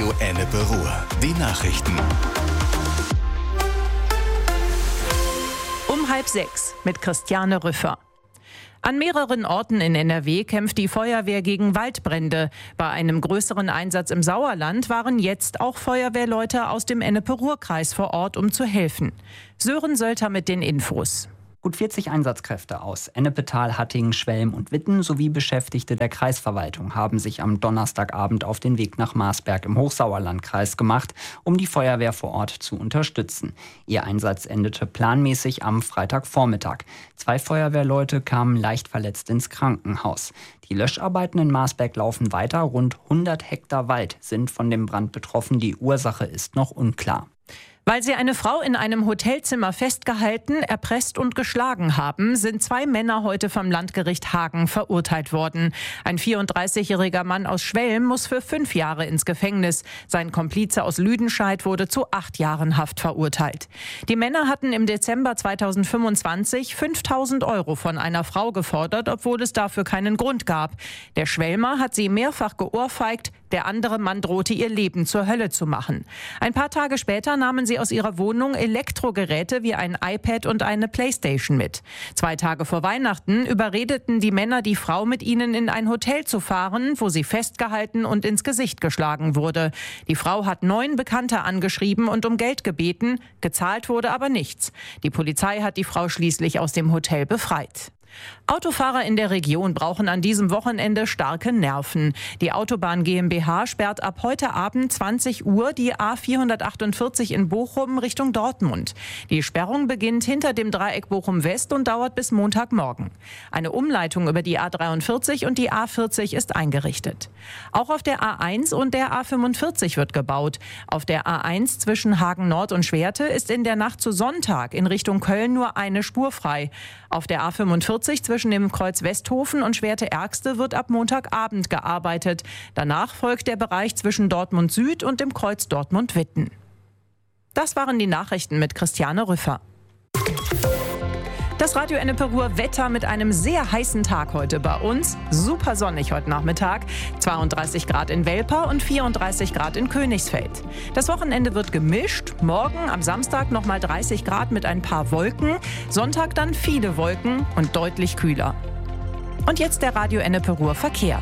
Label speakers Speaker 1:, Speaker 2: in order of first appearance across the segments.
Speaker 1: Radio Ennepe Ruhr. Die Nachrichten.
Speaker 2: Um 5:30 mit Christiane Rüffer. An mehreren Orten in NRW kämpft die Feuerwehr gegen Waldbrände. Bei einem größeren Einsatz im Sauerland waren jetzt auch Feuerwehrleute aus dem Ennepe-Ruhr-Kreis vor Ort, um zu helfen. Sören Sölter mit den Infos.
Speaker 3: Gut 40 Einsatzkräfte aus Ennepetal, Hattingen, Schwelm und Witten sowie Beschäftigte der Kreisverwaltung haben sich am Donnerstagabend auf den Weg nach Marsberg im Hochsauerlandkreis gemacht, um die Feuerwehr vor Ort zu unterstützen. Ihr Einsatz endete planmäßig am Freitagvormittag. 2 Feuerwehrleute kamen leicht verletzt ins Krankenhaus. Die Löscharbeiten in Marsberg laufen weiter. Rund 100 Hektar Wald sind von dem Brand betroffen. Die Ursache ist noch unklar.
Speaker 2: Weil sie eine Frau in einem Hotelzimmer festgehalten, erpresst und geschlagen haben, sind 2 Männer heute vom Landgericht Hagen verurteilt worden. Ein 34-jähriger Mann aus Schwelm muss für 5 Jahre ins Gefängnis. Sein Komplize aus Lüdenscheid wurde zu 8 Jahren Haft verurteilt. Die Männer hatten im Dezember 2025 5.000 € von einer Frau gefordert, obwohl es dafür keinen Grund gab. Der Schwelmer hat sie mehrfach geohrfeigt. Der andere Mann drohte, ihr Leben zur Hölle zu machen. Ein paar Tage später nahmen sie aus ihrer Wohnung Elektrogeräte wie ein iPad und eine Playstation mit. 2 Tage vor Weihnachten überredeten die Männer die Frau, mit ihnen in ein Hotel zu fahren, wo sie festgehalten und ins Gesicht geschlagen wurde. Die Frau hat 9 Bekannte angeschrieben und um Geld gebeten. Gezahlt wurde aber nichts. Die Polizei hat die Frau schließlich aus dem Hotel befreit. Autofahrer in der Region brauchen an diesem Wochenende starke Nerven. Die Autobahn GmbH sperrt ab heute Abend 20 Uhr die A448 in Bochum Richtung Dortmund. Die Sperrung beginnt hinter dem Dreieck Bochum West und dauert bis Montagmorgen. Eine Umleitung über die A43 und die A40 ist eingerichtet. Auch auf der A1 und der A45 wird gebaut. Auf der A1 zwischen Hagen Nord und Schwerte ist in der Nacht zu Sonntag in Richtung Köln nur eine Spur frei. Auf der A45 zwischen dem Kreuz Westhofen und Schwerte-Ergste wird ab Montagabend gearbeitet. Danach folgt der Bereich zwischen Dortmund Süd und dem Kreuz Dortmund-Witten. Das waren die Nachrichten mit Christiane Rüffer. Das Radio Ennepe Ruhr Wetter mit einem sehr heißen Tag heute bei uns. Super sonnig heute Nachmittag. 32 Grad in Welper und 34 Grad in Königsfeld. Das Wochenende wird gemischt. Morgen am Samstag nochmal 30 Grad mit ein paar Wolken. Sonntag dann viele Wolken und deutlich kühler. Und jetzt der Radio Ennepe Ruhr Verkehr.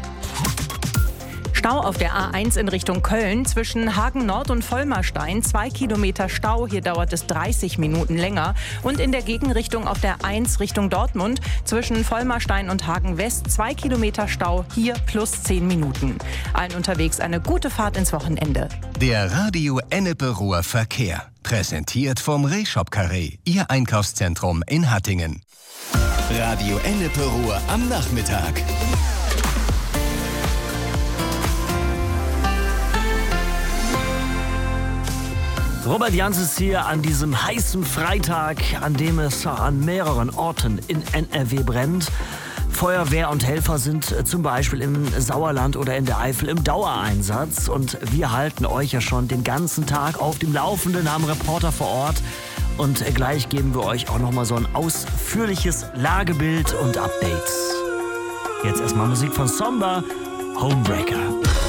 Speaker 2: Stau auf der A1 in Richtung Köln zwischen Hagen Nord und Vollmerstein. 2 Kilometer Stau, hier dauert es 30 Minuten länger. Und in der Gegenrichtung auf der 1 Richtung Dortmund zwischen Vollmerstein und Hagen West 2 Kilometer Stau, hier plus 10 Minuten. Allen unterwegs eine gute Fahrt ins Wochenende.
Speaker 1: Der Radio Ennepe Ruhr Verkehr. Präsentiert vom Rehshop Carré, Ihr Einkaufszentrum in Hattingen. Radio Ennepe Ruhr am Nachmittag.
Speaker 4: Robert Jans ist hier an diesem heißen Freitag, an dem es an mehreren Orten in NRW brennt. Feuerwehr und Helfer sind zum Beispiel im Sauerland oder in der Eifel im Dauereinsatz. Und wir halten euch ja schon den ganzen Tag auf dem Laufenden, haben Reporter vor Ort. Und gleich geben wir euch auch nochmal so ein ausführliches Lagebild und Updates. Jetzt erstmal Musik von Somba, Homebreaker.